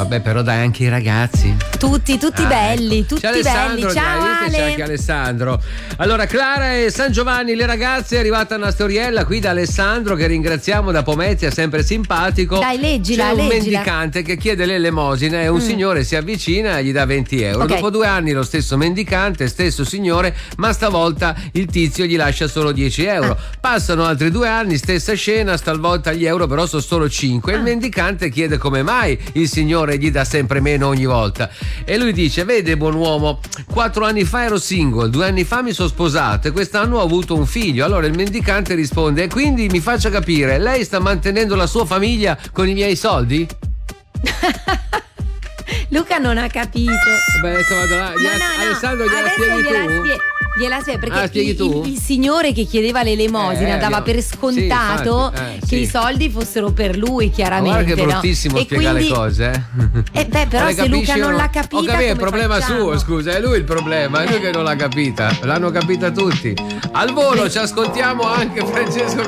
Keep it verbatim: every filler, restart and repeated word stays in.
Vabbè, però dai, anche i ragazzi. Tutti, tutti Ah, belli, ecco. tutti C'è Alessandro, belli. Ciao dai, vedi che c'è Ale. anche Alessandro. Allora, Clara e San Giovanni, le ragazze, è arrivata una storiella qui da Alessandro che ringraziamo da Pomezia, sempre simpatico. Dai, leggila, C'è un leggila. mendicante che chiede l'elemosina e un Mm. signore si avvicina e gli dà venti euro. Ok. Dopo due anni lo stesso mendicante, stesso signore, ma stavolta il tizio gli lascia solo dieci euro. Ah. Passano altri due anni, stessa scena, stavolta gli euro però sono solo cinque. Ah. Il mendicante chiede come mai il signore gli dà sempre meno ogni volta. E lui dice: vede, buon uomo, quattro anni fa ero single, due anni fa mi sono sposato e quest'anno ho avuto un figlio. Allora il mendicante risponde: e quindi mi faccia capire, lei sta mantenendo la sua famiglia con i miei soldi? Luca non ha capito. Beh, adesso vado là. No, no, no. Alessandro, gliela Adesso spieghi gliela tu? spie- gliela spiego perché Ah, spieghi il, tu? il- il signore che chiedeva l'elemosina Eh, dava abbiamo- per scontato sì, infatti, eh, che sì. i soldi fossero per lui, chiaramente. Guarda che è no? bruttissimo E spiegare quindi- le cose, eh. Eh, beh, però Ma le se Luca capisci o non no? l'ha capita, Ho capito, è il come problema facciamo? suo, scusa, è lui il problema, è lui che non l'ha capita. L'hanno capita tutti. Al volo ci ascoltiamo anche Francesco